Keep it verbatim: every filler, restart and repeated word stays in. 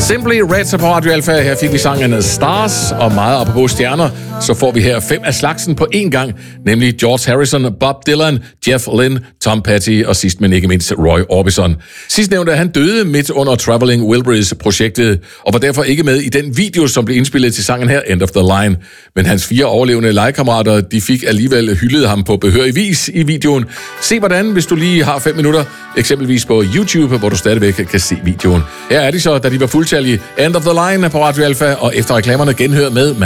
Simply Red på Radio Alpha. Her fik vi sangen Stars, og meget apropos stjerner, så får vi her fem af slagsen på én gang, nemlig George Harrison, Bob Dylan, Jeff Lynne, Tom Petty og sidst men ikke mindst Roy Orbison. Sidstnævnte, han døde midt under Traveling Wilburys-projektet, og var derfor ikke med i den video, som blev indspillet til sangen her, End of the Line. Men hans fire overlevende legekammerater, de fik alligevel hyldet ham på behørig vis i videoen. Se hvordan, hvis du lige har fem minutter, eksempelvis på YouTube, hvor du stadigvæk kan se videoen. Her er de så, da de var fuldtallige, End of the Line på Radio Alpha, og efter reklamerne genhør med